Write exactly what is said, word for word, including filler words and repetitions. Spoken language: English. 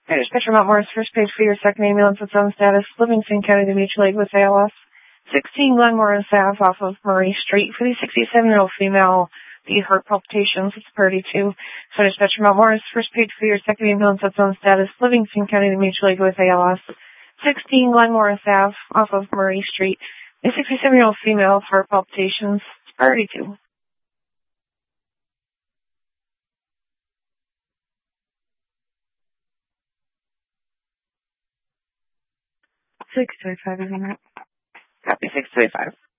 I dispatcher Mount Morris, first page for your second ambulance. It's on status. Livingston County to mutual aid with A L S. sixteen Glenmore and South off of Murray Street. For the sixty-seven-year-old female, the heart palpitations, it's priority two. So dispatcher Mount Morris, first page for your second ambulance. That's on status. Livingston County to mutual aid with A L S. sixteen Glenmore and South off of Murray Street. The sixty-seven-year-old female, heart palpitations, it's priority two. six twenty-five, isn't it? Copy, six twenty-five.